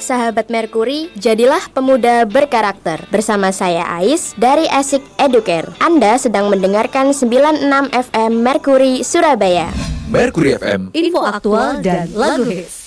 sahabat Merkuri, jadilah pemuda berkarakter. Bersama saya Ais dari Asik Educare. Anda sedang mendengarkan 96 FM Merkuri Surabaya. Merkuri FM, info aktual dan lagu hits.